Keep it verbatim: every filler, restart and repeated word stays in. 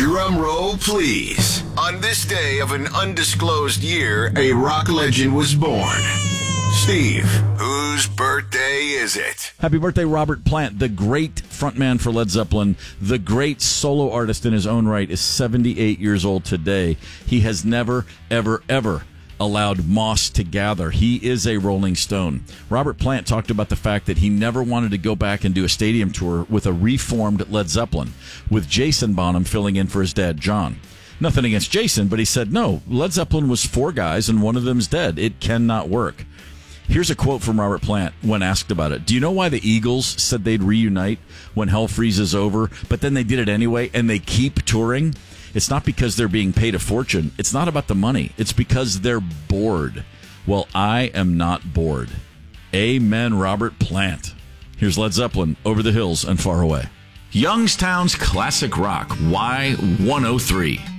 Drum roll, please. On this day of an undisclosed year, a rock legend was born. Steve, whose birthday is it? Happy birthday, Robert Plant, the great frontman for Led Zeppelin, the great solo artist in his own right, is seventy-eight years old today. He has never, ever, ever allowed moss to gather. He is a Rolling Stone. Robert Plant talked about the fact that he never wanted to go back and do a stadium tour with a reformed Led Zeppelin, with Jason Bonham filling in for his dad, John. Nothing against Jason, but he said, no, Led Zeppelin was four guys and one of them's dead. It cannot work. Here's a quote from Robert Plant when asked about it. Do you know why the Eagles said they'd reunite when Hell Freezes Over, but then they did it anyway and they keep touring? It's not because they're being paid a fortune. It's not about the money. It's because they're bored. Well, I am not bored. Amen, Robert Plant. Here's Led Zeppelin, Over the Hills and Far Away. Youngstown's classic rock, Y one oh three.